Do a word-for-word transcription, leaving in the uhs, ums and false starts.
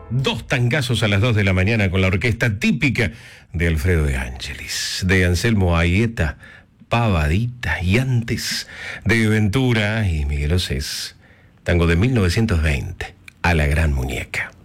Dos tangazos a las dos de la mañana con la orquesta típica de Alfredo de Ángelis, de Anselmo Aieta, Pavadita, y antes de Ventura y Miguel Osés, tango de mil novecientos veinte, A la Gran Muñeca.